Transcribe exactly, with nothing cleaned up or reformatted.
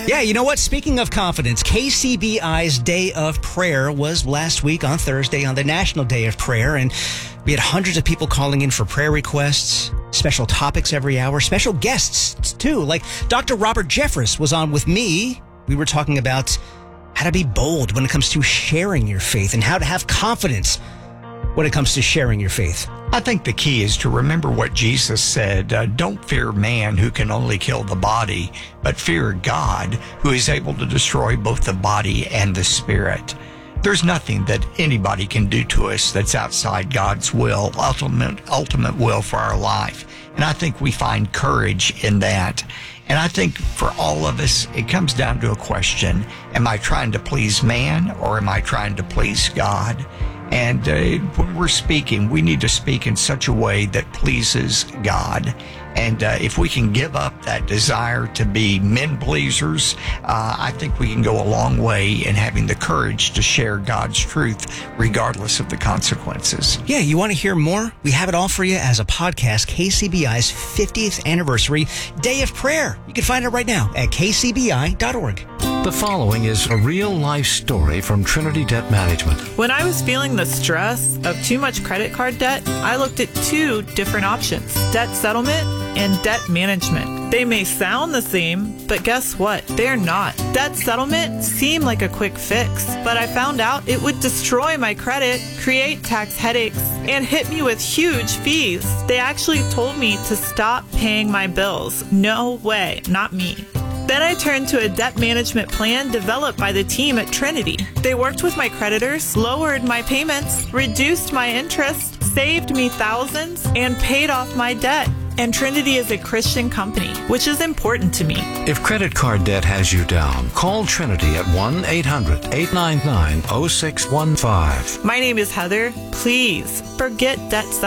Yeah, you know what? Speaking of confidence, K C B I's Day of Prayer was last week on Thursday on the National Day of Prayer, and we had hundreds of people calling in for prayer requests, special topics every hour, special guests too, like Doctor Robert Jeffress was on with me. We were talking about how to be bold when it comes to sharing your faith and how to have confidence when it comes to sharing your faith. I think the key is to remember what Jesus said. Uh, don't fear man who can only kill the body, but fear God who is able to destroy both the body and the spirit. There's nothing that anybody can do to us that's outside God's will, ultimate, ultimate will for our life. And I think we find courage in that. And I think for all of us, it comes down to a question. Am I trying to please man or am I trying to please God? And uh, when we're speaking, we need to speak in such a way that pleases God. And uh, if we can give up that desire to be men pleasers, uh, I think we can go a long way in having the courage to share God's truth regardless of the consequences. Yeah, you want to hear more? We have it all for you as a podcast, K C B I's fiftieth Anniversary Day of Prayer. You can find it right now at k c b i dot org. The following is a real-life story from Trinity Debt Management. When I was feeling the stress of too much credit card debt, I looked at two different options: debt settlement and debt management. They may sound the same, but guess what? They're not. Debt settlement seemed like a quick fix, but I found out it would destroy my credit, create tax headaches, and hit me with huge fees. They actually told me to stop paying my bills. No way, not me. Then I turned to a debt management plan developed by the team at Trinity. They worked with my creditors, lowered my payments, reduced my interest, saved me thousands, and paid off my debt. And Trinity is a Christian company, which is important to me. If credit card debt has you down, call Trinity at one eight hundred eight nine nine oh six one five. My name is Heather. Please forget debt settlement.